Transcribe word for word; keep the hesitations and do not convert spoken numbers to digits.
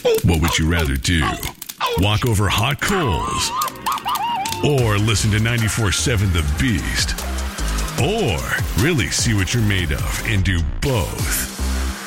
What would you rather do? Walk over hot coals? Or listen to ninety-four point seven The Beast? Or really see what you're made of and do both?